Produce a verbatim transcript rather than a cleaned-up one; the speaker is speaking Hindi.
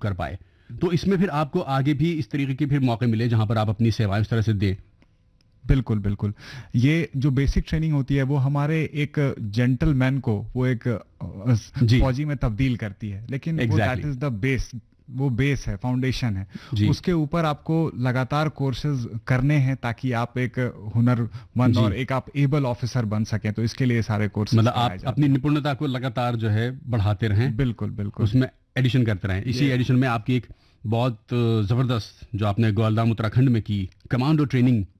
कर पाए। तो इसमें फिर आपको आगे भी इस तरीके के फिर मौके मिले जहाँ पर आप अपनी सेवाएं उस तरह से दें। बिल्कुल बिल्कुल। ये जो बेसिक ट्रेनिंग होती है वो हमारे एक जेंटलमैन को वो एक अ, जी, फौजी में तब्दील करती है, लेकिन वो that exactly. Is the base. वो बेस है, फाउंडेशन है। जी, उसके ऊपर आपको लगातार कोर्सेज करने हैं ताकि आप एक हुनरमंद जी। और एक आप एबल ऑफिसर बन सकें, तो इसके लिए सारे कोर्सेज मतलब कराए आप जाते अपनी हैं। निपुणता को लगातार जो है बढ़ाते रहें, बिल्कुल बिल्कुल। उसमें एडिशन करते रहें। इसी ये एडिशन में आपकी एक बहुत अ, ज़बरदस्त जो आपने ग्वालदाम उत्तराखंड में की कमांडो ट्रेनिंग